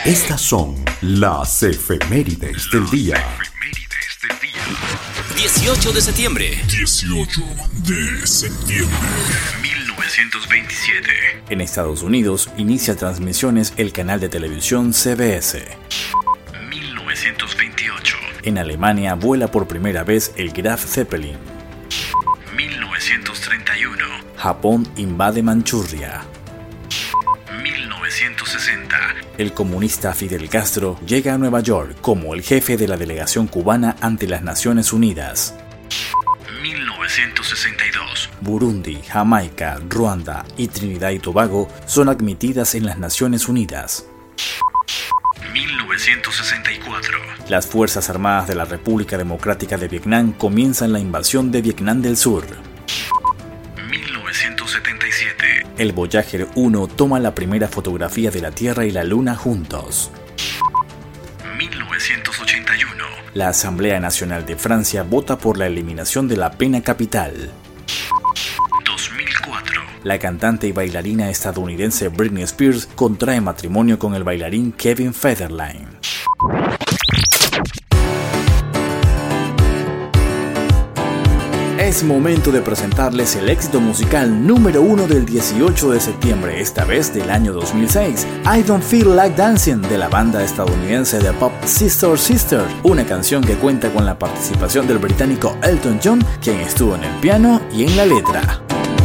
Estas son las efemérides del día. 18 de septiembre. 18 de septiembre. 1927. En Estados Unidos inicia transmisiones el canal de televisión CBS. 1928. En Alemania vuela por primera vez el Graf Zeppelin. 1931. Japón invade Manchuria. 1960. El comunista Fidel Castro llega a Nueva York como el jefe de la delegación cubana ante las Naciones Unidas. 1962. Burundi, Jamaica, Ruanda y Trinidad y Tobago son admitidas en las Naciones Unidas. 1964. Las Fuerzas Armadas de la República Democrática de Vietnam comienzan la invasión de Vietnam del Sur. 1977. El Voyager 1 toma la primera fotografía de la Tierra y la Luna juntos. 1981. La Asamblea Nacional de Francia vota por la eliminación de la pena capital. 2004. La cantante y bailarina estadounidense Britney Spears contrae matrimonio con el bailarín Kevin Federline. Es momento de presentarles el éxito musical número 1 del 18 de septiembre, esta vez del año 2006, I Don't Feel Like Dancing, de la banda estadounidense de pop Sister Sister, una canción que cuenta con la participación del británico Elton John, quien estuvo en el piano y en la letra.